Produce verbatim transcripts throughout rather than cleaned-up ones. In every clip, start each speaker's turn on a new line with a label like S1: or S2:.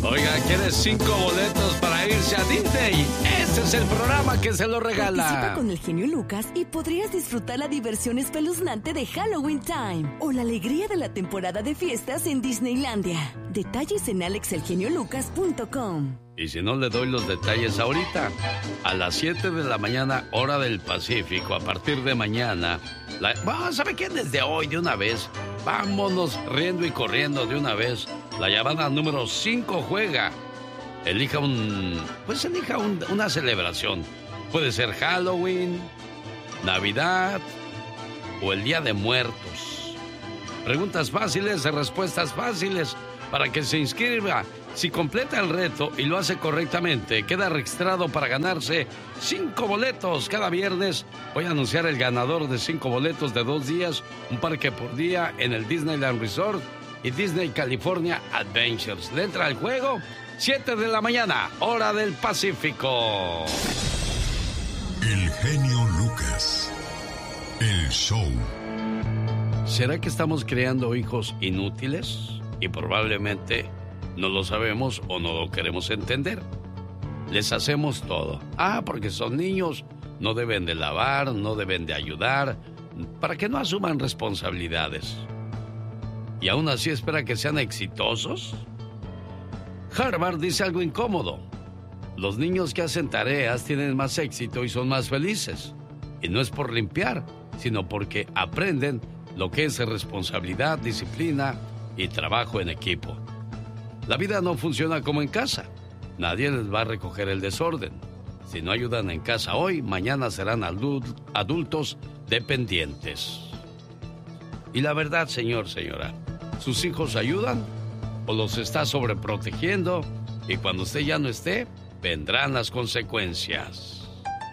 S1: Oiga, ¿quieres cinco boletos para irse a Disney? Este es el programa que se lo regala.
S2: Participa con el genio Lucas y podrías disfrutar la diversión espeluznante de Halloween Time o la alegría de la temporada de fiestas en Disneylandia. Detalles en alex el genio lucas punto com.
S1: Y si no le doy los detalles ahorita, a las siete de la mañana, hora del Pacífico, a partir de mañana, la... bueno, ¿sabe qué? Desde hoy, de una vez, vámonos riendo y corriendo de una vez. La llamada número cinco juega. Elija un... pues elija un, una celebración. Puede ser Halloween, Navidad o el Día de Muertos. Preguntas fáciles, respuestas fáciles para que se inscriba. Si completa el reto y lo hace correctamente, queda registrado para ganarse cinco boletos. Cada viernes voy a anunciar el ganador de cinco boletos de dos días, un parque por día en el Disneyland Resort y Disney California Adventures. ¿Le entra al juego? siete de la mañana, hora del Pacífico.
S3: El genio Lucas. El show.
S1: ¿Será que estamos creando hijos inútiles? Y probablemente no lo sabemos o no lo queremos entender. Les hacemos todo. Ah, porque son niños, no deben de lavar, no deben de ayudar, para que no asuman responsabilidades. ¿Y aún así espera que sean exitosos? Harvard dice algo incómodo. Los niños que hacen tareas tienen más éxito y son más felices. Y no es por limpiar, sino porque aprenden lo que es responsabilidad, disciplina y trabajo en equipo. La vida no funciona como en casa. Nadie les va a recoger el desorden. Si no ayudan en casa hoy, mañana serán adult- adultos dependientes. Y la verdad, señor, señora, ¿sus hijos ayudan o los está sobreprotegiendo? Y cuando usted ya no esté, vendrán las consecuencias.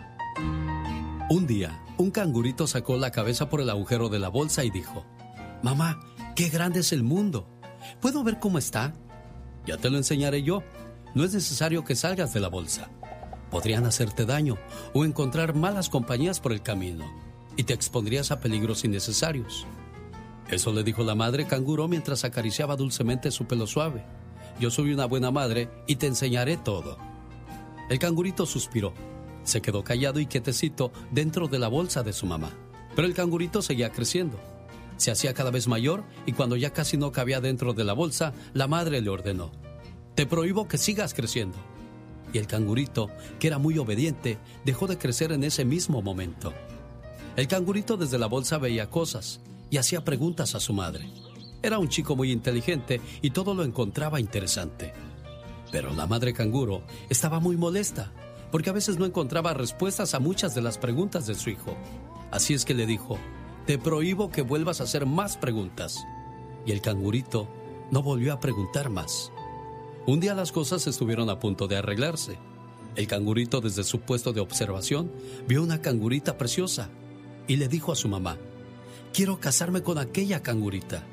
S4: Un día, un cangurito sacó la cabeza por el agujero de la bolsa y dijo: Mamá, qué grande es el mundo. ¿Puedo ver cómo está? Ya te lo enseñaré yo. No es necesario que salgas de la bolsa. Podrían hacerte daño o encontrar malas compañías por el camino y te expondrías a peligros innecesarios. Eso le dijo la madre canguro mientras acariciaba dulcemente su pelo suave. Yo soy una buena madre y te enseñaré todo. El cangurito suspiró. Se quedó callado y quietecito dentro de la bolsa de su mamá. Pero el cangurito seguía creciendo. Se hacía cada vez mayor y cuando ya casi no cabía dentro de la bolsa, la madre le ordenó: te prohíbo que sigas creciendo. Y el cangurito, que era muy obediente, dejó de crecer en ese mismo momento. El cangurito desde la bolsa veía cosas y hacía preguntas a su madre. Era un chico muy inteligente y todo lo encontraba interesante. Pero la madre canguro estaba muy molesta, porque a veces no encontraba respuestas a muchas de las preguntas de su hijo. Así es que le dijo: te prohíbo que vuelvas a hacer más preguntas. Y el cangurito no volvió a preguntar más. Un día las cosas estuvieron a punto de arreglarse. El cangurito, desde su puesto de observación, vio una cangurita preciosa y le dijo a su mamá: quiero casarme con aquella cangurita.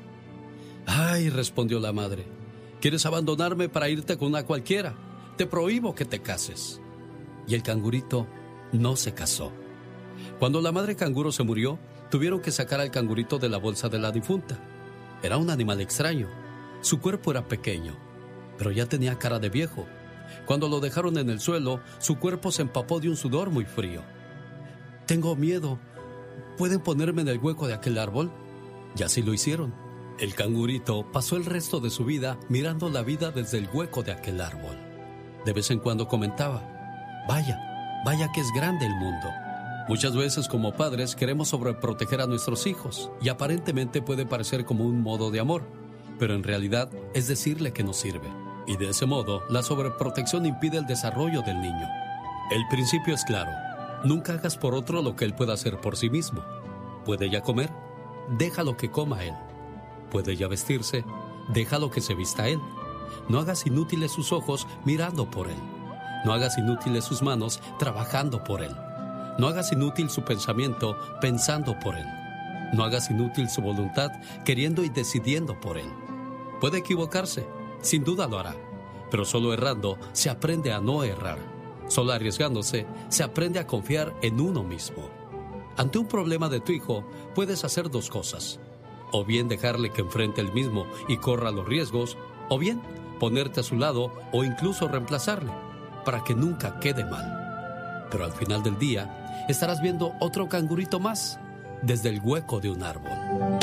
S4: Ay, respondió la madre, ¿quieres abandonarme para irte con una cualquiera? Te prohíbo que te cases. Y el cangurito no se casó. Cuando la madre canguro se murió, tuvieron que sacar al cangurito de la bolsa de la difunta. Era un animal extraño. Su cuerpo era pequeño, pero ya tenía cara de viejo. Cuando lo dejaron en el suelo, su cuerpo se empapó de un sudor muy frío. Tengo miedo. ¿Pueden ponerme en el hueco de aquel árbol? Y así lo hicieron. El cangurito pasó el resto de su vida mirando la vida desde el hueco de aquel árbol. De vez en cuando comentaba: vaya, vaya que es grande el mundo. Muchas veces como padres queremos sobreproteger a nuestros hijos y aparentemente puede parecer como un modo de amor, pero en realidad es decirle que no sirve. Y de ese modo, la sobreprotección impide el desarrollo del niño. El principio es claro: nunca hagas por otro lo que él pueda hacer por sí mismo. ¿Puede ya comer? Déjalo que coma él. ¿Puede ya vestirse? Déjalo que se vista él. No hagas inútiles sus ojos mirando por él. No hagas inútiles sus manos trabajando por él. No hagas inútil su pensamiento pensando por él. No hagas inútil su voluntad queriendo y decidiendo por él. Puede equivocarse, sin duda lo hará, pero solo errando se aprende a no errar. Solo arriesgándose se aprende a confiar en uno mismo. Ante un problema de tu hijo, puedes hacer dos cosas: o bien dejarle que enfrente el mismo y corra los riesgos, o bien ponerte a su lado o incluso reemplazarle, para que nunca quede mal. Pero al final del día, estarás viendo otro cangurito más desde el hueco de un árbol.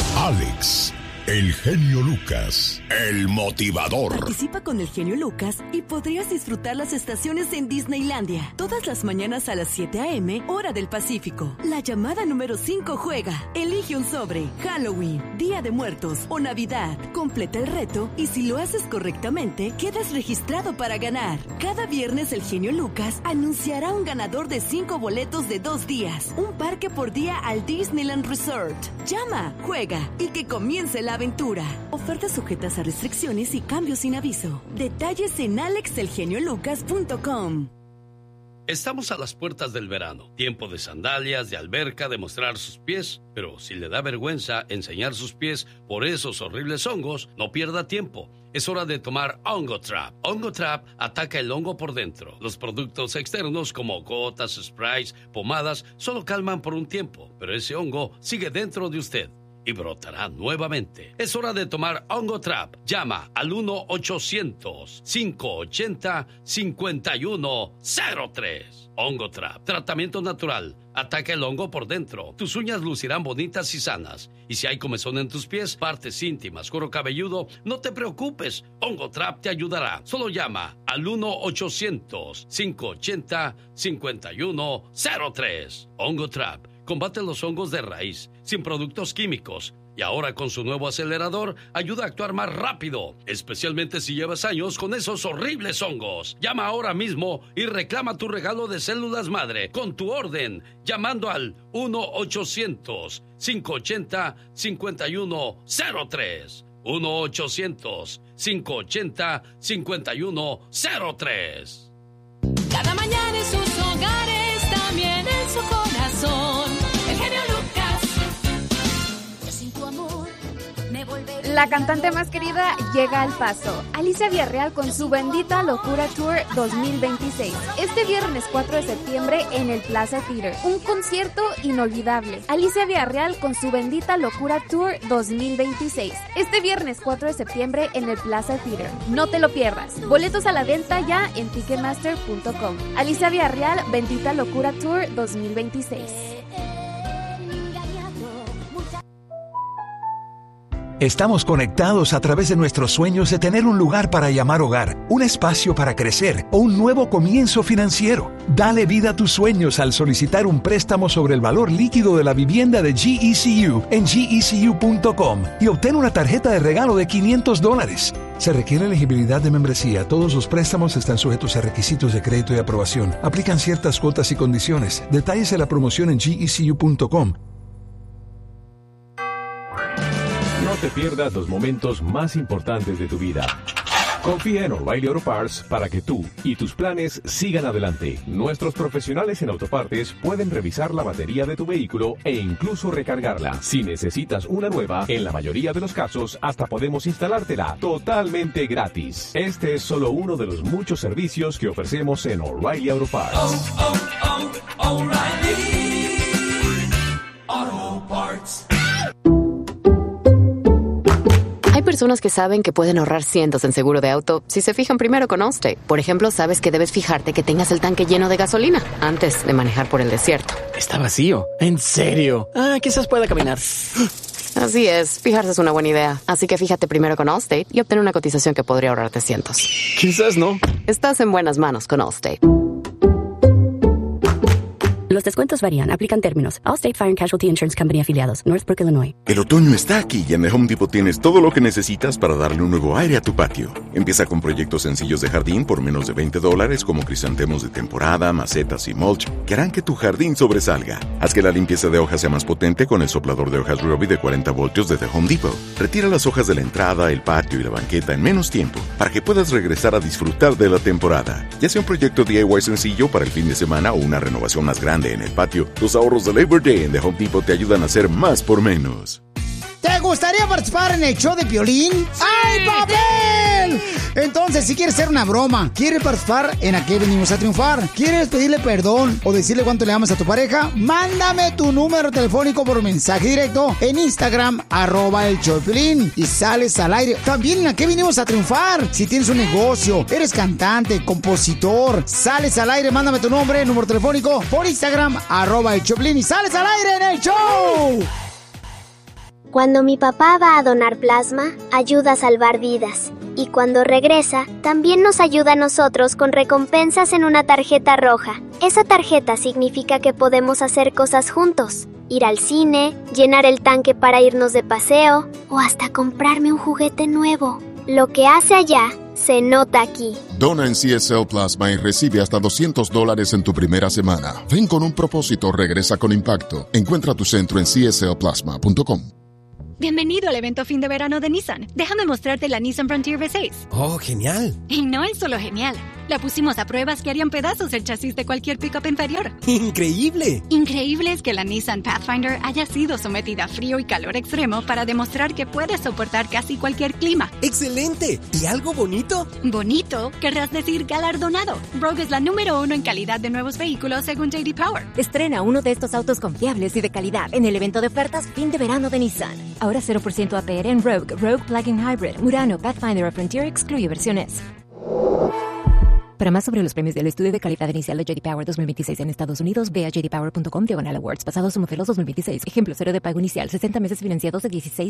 S3: Alex, el genio Lucas, el motivador.
S2: Participa con el genio Lucas y podrías disfrutar las estaciones en Disneylandia. Todas las mañanas a las siete a.m., hora del Pacífico. La llamada número cinco juega. Elige un sobre, Halloween, Día de Muertos o Navidad. Completa el reto y si lo haces correctamente, quedas registrado para ganar. Cada viernes el genio Lucas anunciará un ganador de cinco boletos de dos días. Un parque por día al Disneyland Resort. Llama, juega y que comience la aventura. Ofertas sujetas a restricciones y cambios sin aviso. Detalles en alex el genio lucas punto com.
S1: Estamos a las puertas del verano. Tiempo de sandalias, de alberca, de mostrar sus pies. Pero si le da vergüenza enseñar sus pies por esos horribles hongos, no pierda tiempo. Es hora de tomar Hongo Trap. Hongo Trap ataca el hongo por dentro. Los productos externos como gotas, sprays, pomadas, solo calman por un tiempo. Pero ese hongo sigue dentro de usted y brotará nuevamente. Es hora de tomar Hongo Trap. Llama al uno ochocientos, cinco ochenta, cincuenta y uno cero tres. Hongo Trap. Tratamiento natural. Ataca el hongo por dentro. Tus uñas lucirán bonitas y sanas. Y si hay comezón en tus pies, partes íntimas, cuero cabelludo, no te preocupes. Hongo Trap te ayudará. Solo llama al uno ochocientos, cinco ochenta, cincuenta y uno cero tres. Hongo Trap. Combate los hongos de raíz, sin productos químicos. Y ahora con su nuevo acelerador, ayuda a actuar más rápido. Especialmente si llevas años con esos horribles hongos. Llama ahora mismo y reclama tu regalo de células madre con tu orden. Llamando al uno ochocientos, cinco ochenta, cincuenta y uno cero tres. uno ochocientos, cinco ochenta, cincuenta y uno cero tres.
S5: Cada mañana en sus hogares, también en su corazón. El genio Lucas. Yo sin tu amor me volveré.
S6: La cantante más querida llega al Paso. Alicia Villarreal con su Bendita Locura Tour dos mil veintiséis. Este viernes cuatro de septiembre en el Plaza Theater. Un concierto inolvidable. Alicia Villarreal con su Bendita Locura Tour dos mil veintiséis. Este viernes cuatro de septiembre en el Plaza Theater. No te lo pierdas. Boletos a la venta ya en ticketmaster punto com. Alicia Villarreal, Bendita Locura Tour dos mil veintiséis.
S7: Estamos conectados a través de nuestros sueños de tener un lugar para llamar hogar, un espacio para crecer o un nuevo comienzo financiero. Dale vida a tus sueños al solicitar un préstamo sobre el valor líquido de la vivienda de G E C U en G E C U punto com y obtén una tarjeta de regalo de quinientos dólares. Se requiere elegibilidad de membresía. Todos los préstamos están sujetos a requisitos de crédito y aprobación. Aplican ciertas cuotas y condiciones. Detalles de la promoción en G E C U punto com.
S8: No te pierdas los momentos más importantes de tu vida. Confía en O'Reilly Auto Parts para que tú y tus planes sigan adelante. Nuestros profesionales en autopartes pueden revisar la batería de tu vehículo e incluso recargarla. Si necesitas una nueva, en la mayoría de los casos hasta podemos instalártela totalmente gratis. Este es solo uno de los muchos servicios que ofrecemos en O'Reilly Auto Parts.
S5: Oh, oh, oh, O'Reilly Auto Parts.
S9: Hay personas que saben que pueden ahorrar cientos en seguro de auto si se fijan primero con Allstate. Por ejemplo, sabes que debes fijarte que tengas el tanque lleno de gasolina antes de manejar por el desierto.
S10: Está vacío. ¿En serio? Ah, quizás pueda caminar.
S9: Así es, fijarse es una buena idea. Así que fíjate primero con Allstate y obtén una cotización que podría ahorrarte cientos.
S10: Quizás no.
S9: Estás en buenas manos con Allstate.
S11: Los descuentos varían. Aplican términos. Allstate Fire and Casualty Insurance Company afiliados. Northbrook, Illinois.
S12: El otoño está aquí y en The Home Depot tienes todo lo que necesitas para darle un nuevo aire a tu patio. Empieza con proyectos sencillos de jardín por menos de veinte dólares como crisantemos de temporada, macetas y mulch que harán que tu jardín sobresalga. Haz que la limpieza de hojas sea más potente con el soplador de hojas Ryobi de cuarenta voltios de The Home Depot. Retira las hojas de la entrada, el patio y la banqueta en menos tiempo para que puedas regresar a disfrutar de la temporada. Ya sea un proyecto D I Y sencillo para el fin de semana o una renovación más grande en el patio, los ahorros de Labor Day en The Home Depot te ayudan a hacer más por menos.
S13: ¿Te gustaría participar en el show de Piolín?
S5: Sí,
S13: ¡Ay, papel!
S5: Sí.
S13: Entonces, si quieres hacer una broma, quieres participar en A Qué Venimos a Triunfar, quieres pedirle perdón o decirle cuánto le amas a tu pareja, mándame tu número telefónico por mensaje directo en Instagram, arroba el show de Piolín, y sales al aire. También en A Qué Venimos a Triunfar. Si tienes un negocio, eres cantante, compositor, sales al aire, mándame tu nombre, número telefónico por Instagram, arroba el show de Piolín, y sales al aire en el show.
S14: Cuando mi papá va a donar plasma, ayuda a salvar vidas. Y cuando regresa, también nos ayuda a nosotros con recompensas en una tarjeta roja. Esa tarjeta significa que podemos hacer cosas juntos. Ir al cine, llenar el tanque para irnos de paseo, o hasta comprarme un juguete nuevo. Lo que hace allá, se nota aquí.
S15: Dona en C S L Plasma y recibe hasta doscientos dólares en tu primera semana. Ven con un propósito, regresa con impacto. Encuentra tu centro en c s l plasma punto com.
S16: Bienvenido al evento fin de verano de Nissan. Déjame mostrarte la Nissan Frontier V seis.
S17: ¡Oh, genial!
S16: Y no es solo genial. La pusimos a pruebas que harían pedazos el chasis de cualquier pick-up inferior.
S17: ¡Increíble!
S16: Increíble es que la Nissan Pathfinder haya sido sometida a frío y calor extremo para demostrar que puede soportar casi cualquier clima.
S17: ¡Excelente! ¿Y algo bonito?
S16: ¿Bonito? Querrás decir galardonado. Rogue es la número uno en calidad de nuevos vehículos según J D Power.
S18: Estrena uno de estos autos confiables y de calidad en el evento de ofertas fin de verano de Nissan. Ahora cero por ciento A P R en Rogue, Rogue Plug-in Hybrid, Murano, Pathfinder o Frontier excluye versiones. Para más sobre los premios del estudio de calidad inicial de J D Power dos mil veintiséis en Estados Unidos, ve a j d power punto com diagonal awards, pasados a modelos dos mil veintiséis. Ejemplo, cero de pago inicial, sesenta meses financiados de dieciséis